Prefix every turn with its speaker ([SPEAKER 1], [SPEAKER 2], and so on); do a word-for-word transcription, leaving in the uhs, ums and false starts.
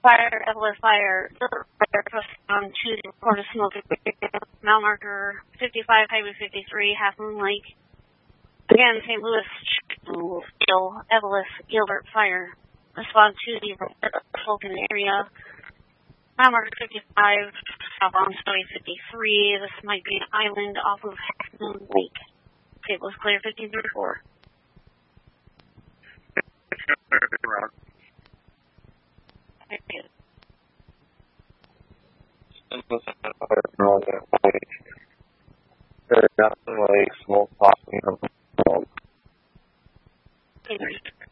[SPEAKER 1] Fire, Evelyn Fire, fire on Tuesday, report of smoke, mile marker fifty-five, Highway fifty-three, Half Moon Lake. Again, Saint Louis, Still, Evelyn, Gilbert Fire. Respond Tuesday, report of smoke in the area. Mile marker fifty-five, south on Highway fifty-three. This might be an island off of Half Moon Lake. It was clear fifteen thirty-four.
[SPEAKER 2] Lake, smoke possibly from smoke.